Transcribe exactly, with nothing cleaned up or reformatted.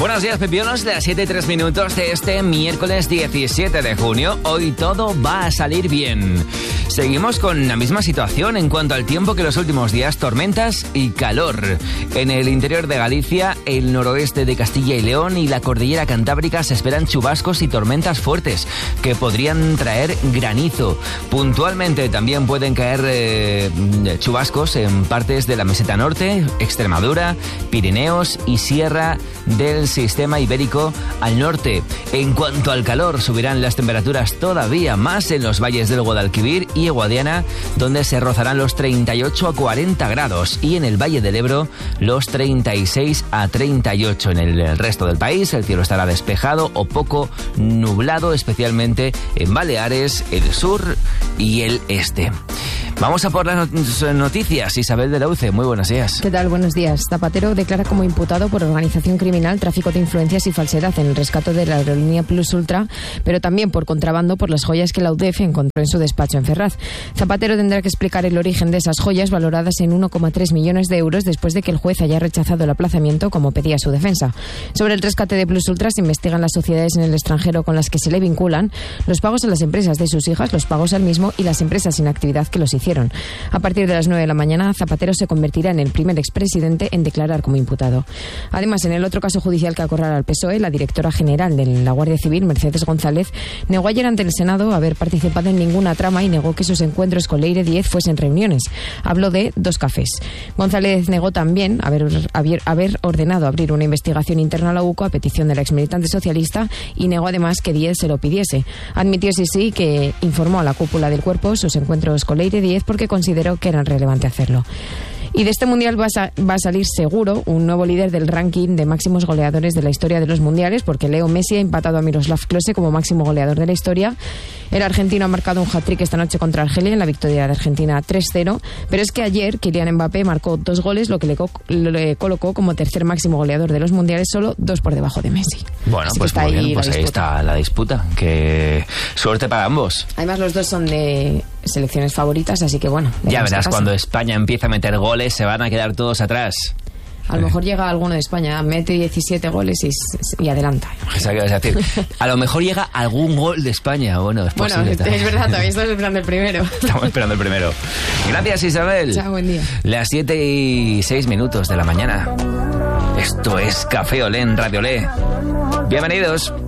Buenos días, pepiolos, de las siete y tres minutos de este miércoles diecisiete de junio. Hoy todo va a salir bien. Seguimos con la misma situación en cuanto al tiempo que los últimos días, tormentas y calor. En el interior de Galicia, el noroeste de Castilla y León y la cordillera cantábrica se esperan chubascos y tormentas fuertes que podrían traer granizo. Puntualmente también pueden caer eh, chubascos en partes de la meseta norte, Extremadura, Pirineos y Sierra del sistema ibérico al norte. En cuanto al calor, subirán las temperaturas todavía más en los valles del Guadalquivir y Guadiana, donde se rozarán los treinta y ocho a cuarenta grados, y en el Valle del Ebro los treinta y seis a treinta y ocho. En el resto del país el cielo estará despejado o poco nublado, especialmente en Baleares, el sur y el este. Vamos a por las noticias. Isabel de la U C E, muy buenos días. ¿Qué tal? Buenos días. Zapatero declara como imputado por organización criminal, tráfico de influencias y falsedad en el rescate de la aerolínea Plus Ultra, pero también por contrabando por las joyas que la U D E F encontró en su despacho en Ferraz. Zapatero tendrá que explicar el origen de esas joyas valoradas en uno coma tres millones de euros después de que el juez haya rechazado el aplazamiento como pedía su defensa. Sobre el rescate de Plus Ultra se investigan las sociedades en el extranjero con las que se le vinculan, los pagos a las empresas de sus hijas, los pagos al mismo y las empresas sin actividad que los hicieron. A partir de las nueve de la mañana, Zapatero se convertirá en el primer expresidente en declarar como imputado. Además, en el otro caso judicial que acorrala al P S O E, la directora general de la Guardia Civil, Mercedes González, negó ayer ante el Senado haber participado en ninguna trama y negó que sus encuentros con Leire Díez fuesen reuniones. Habló de dos cafés. González negó también haber, haber, haber ordenado abrir una investigación interna a la U C O a petición de la exmilitante socialista y negó además que Díez se lo pidiese. Admitió sí sí que informó a la cúpula del cuerpo sus encuentros con Leire Díez porque consideró que era relevante hacerlo. Y de este mundial va a, va a salir seguro un nuevo líder del ranking de máximos goleadores de la historia de los mundiales, porque Leo Messi ha empatado a Miroslav Klose como máximo goleador de la historia. El argentino ha marcado un hat-trick esta noche contra Argelia en la victoria de Argentina tres cero, pero es que ayer Kylian Mbappé marcó dos goles, lo que le, co- le colocó como tercer máximo goleador de los mundiales, solo dos por debajo de Messi. Bueno, Así pues está muy ahí bien, pues ahí está la disputa. Que suerte para ambos. Además los dos son de selecciones favoritas, así que bueno. Ya verás, cuando España empiece a meter goles se van a quedar todos atrás. A lo mejor llega alguno de España, mete diecisiete goles y, y adelanta. Eso que vas a decir. A lo mejor llega algún gol de España. Bueno, es bueno, posible. Es, es verdad, todavía estamos esperando el primero. Estamos esperando el primero. Gracias, Isabel. Chao, buen día. Las siete y seis minutos de la mañana. Esto es Café Olé en Radio Olé. Bienvenidos.